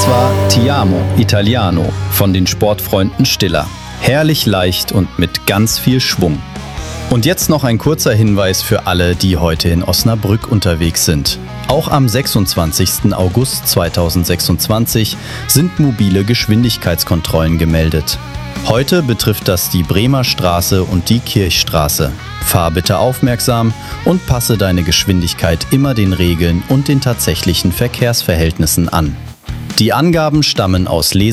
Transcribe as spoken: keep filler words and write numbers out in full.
war Ti amo Italiano von den Sportfreunden Stiller. Herrlich leicht und mit ganz viel Schwung. Und jetzt noch ein kurzer Hinweis für alle, die heute in Osnabrück unterwegs sind. Auch am sechsundzwanzigsten August zweitausendsechsundzwanzig sind mobile Geschwindigkeitskontrollen gemeldet. Heute betrifft das die Bremer Straße und die Kirchstraße. Fahr bitte aufmerksam und passe deine Geschwindigkeit immer den Regeln und den tatsächlichen Verkehrsverhältnissen an. Die Angaben stammen aus Lese